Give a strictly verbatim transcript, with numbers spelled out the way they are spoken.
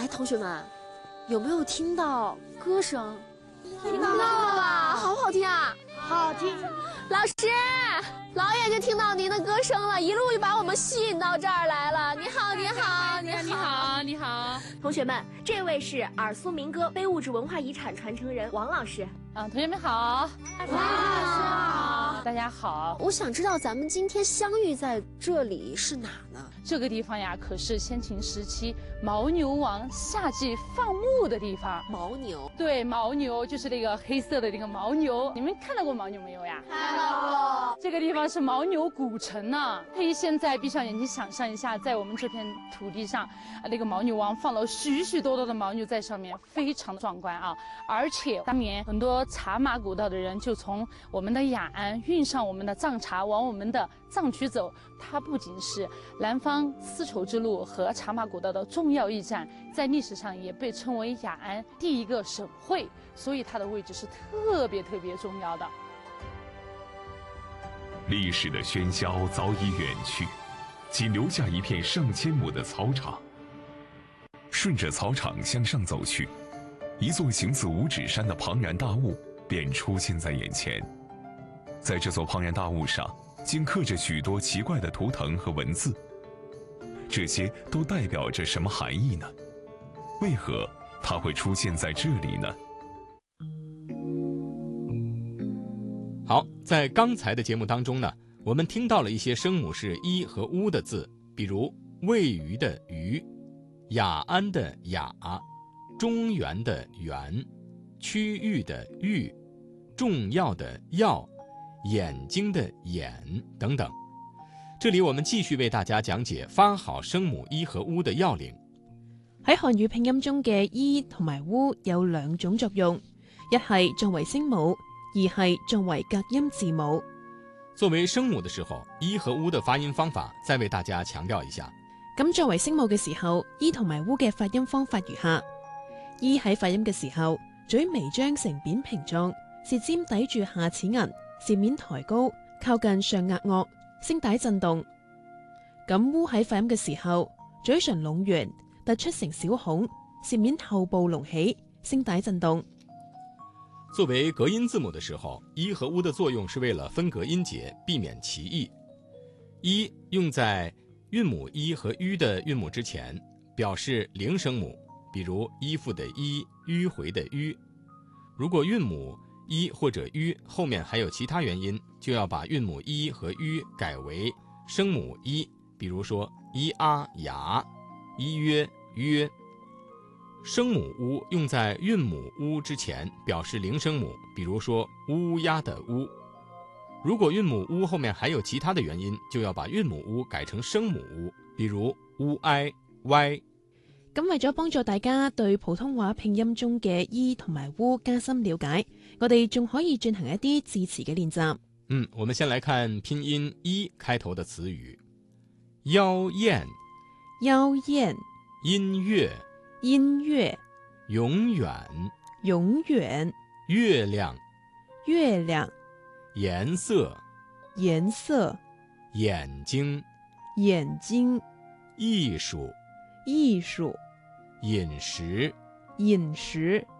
同学们，有没有听到歌声？ 听到了吧？ 好不好听啊？ 好听。 老师，老远就听到您的歌声了，一路就把我们吸引到这儿来了。你好，你好， 你好，你好，你好。 同学们，这位是尔苏民歌非物质文化遗产传承人王老师。 啊，同学们好。 王老师好。 大家好。 我想知道咱们今天相遇在这里是哪呢？ 这个地方呀，可是先秦时期牦牛王夏季放牧的地方。 牦牛？ 对，牦牛就是那个黑色的那个牦牛。你们看到过牦牛没有呀？ 看到过。 这个地方是牦牛古城呢。可以现在闭上眼睛想象一下，在我们这片土地上，那个牦牛王放了许许多多的牦牛在上面，非常壮观啊！而且当年很多茶马古道的人就从我们的雅安运上我们的藏茶往我们的藏区走，它不仅是南方丝绸之路和茶马古道的重要驿站，在历史上也被称为雅安第一个省会，所以它的位置是特别特别重要的。 历史的喧嚣早已远去，仅留下一片上千亩的草场。顺着草场向上走去，一座形似五指山的庞然大物便出现在眼前。在这座庞然大物上，竟刻着许多奇怪的图腾和文字，这些都代表着什么含义呢？为何它会出现在这里呢？ 好，在刚才的节目当中呢，我们听到了一些声母是一和乌的字，比如位于的于、雅安的雅、中原的原、区域的域、重要的要、眼睛的眼等等。这里我们繼續為大家講解發好聲母一和烏的要領。 喺漢語拼音中嘅一同埋烏有兩種作用，一係作為聲母，二係作為隔音字母。 作為聲母的時候，一和烏的發音方法再為大家強調一下。 咁作為聲母嘅時候，一同埋烏嘅發音方法如下：一喺發音嘅時候，嘴微張成扁平狀，舌尖抵住下齒齦，舌面抬高，靠近上額顎，聲帶震動。咁烏喺發音嘅時候，嘴唇攏圓，突出成小孔，舌面後部隆起，聲帶震動。 作為隔音字母的時候，一和烏的作用是為了分隔音節，避免歧義。一用在韻母一和吁的韻母之前，表示零聲母，比如衣服的衣、迂回的迂。如果韻母一或者吁後面還有其他元音，就要把韻母一和吁改為聲母一，比如說一啊牙、一約約。聲母烏用在韻母烏之前，表示零聲母，比如說烏鴉的烏。如果韻母烏後面還有其他的元音，就要把韻母烏改成聲母烏，比如烏哀、歪。 咁為咗幫助大家對普通話拼音中嘅一同埋烏加深了解，我哋仲可以進行一啲字詞嘅練習。 嗯，我們先來看拼音一開頭的詞語：妖豔、 妖豔、 音樂、 音樂、 永遠、 永遠、 月亮、 月亮、 顏色、 顏色、 眼睛、 眼睛、 藝術、 藝術、 飲食、 飲食、